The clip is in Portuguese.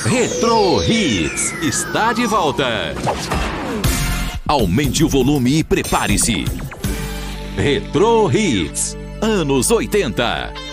Retro Hits está de volta. Aumente o volume e prepare-se. Retro Hits, anos 80.